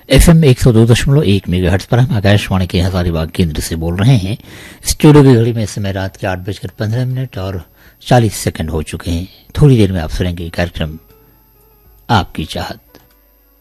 FM 102.1 megahertz पर हम आकाशवाणी के हजारीबाग केंद्र से बोल रहे हैं। स्टूडियो की घड़ी में समय रात के 8:15 और 40 सेकंड हो चुके हैं। थोड़ी देर में आप सुनेंगे कार्यक्रम आपकी चाहत।